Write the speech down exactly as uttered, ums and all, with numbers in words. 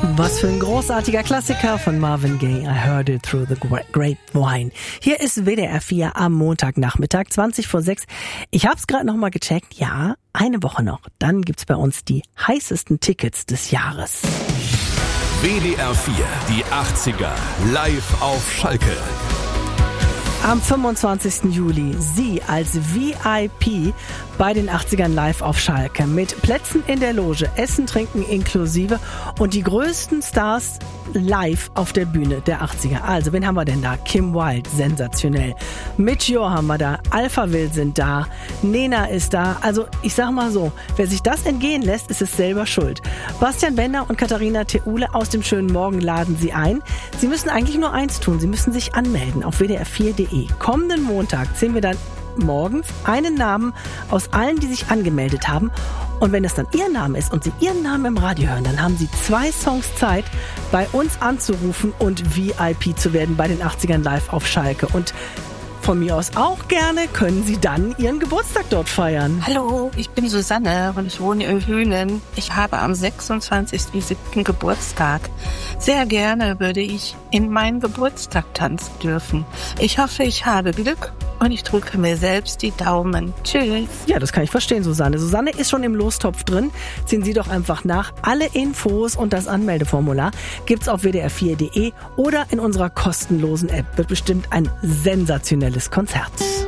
Was für ein großartiger Klassiker von Marvin Gaye. I heard it through the grapevine. Hier ist W D R vier am Montagnachmittag, zwanzig vor sechs. Ich hab's gerade noch mal gecheckt. Ja, eine Woche noch. Dann gibt's bei uns die heißesten Tickets des Jahres. W D R vier, die achtziger, live auf Schalke. Am fünfundzwanzigsten Juli Sie als V I P bei den achtzigern live auf Schalke mit Plätzen in der Loge, Essen, Trinken inklusive und die größten Stars live auf der Bühne der achtziger. Also, wen haben wir denn da? Kim Wilde, sensationell. Mitch Joe haben wir da, Alpha Will sind da, Nena ist da. Also, ich sag mal so, wer sich das entgehen lässt, ist es selber schuld. Bastian Bender und Katharina Theule aus dem schönen Morgen laden Sie ein. Sie müssen eigentlich nur eins tun, Sie müssen sich anmelden auf w d r vier punkt d e. Kommenden Montag zählen wir dann morgens einen Namen aus allen, die sich angemeldet haben. Und wenn es dann Ihr Name ist und Sie Ihren Namen im Radio hören, dann haben Sie zwei Songs Zeit, bei uns anzurufen und V I P zu werden bei den achtzigern live auf Schalke. Und von mir aus auch gerne können Sie dann Ihren Geburtstag dort feiern. Hallo, ich bin Susanne und ich wohne in Hühnen. Ich habe am sechsundzwanzigsten siebten Geburtstag. Sehr gerne würde ich in meinen Geburtstag tanzen dürfen. Ich hoffe, ich habe Glück und ich drücke mir selbst die Daumen. Tschüss. Ja, das kann ich verstehen, Susanne. Susanne ist schon im Lostopf drin. Ziehen Sie doch einfach nach. Alle Infos und das Anmeldeformular gibt's auf w d r vier punkt d e oder in unserer kostenlosen App. Wird bestimmt ein sensationelles Konzert.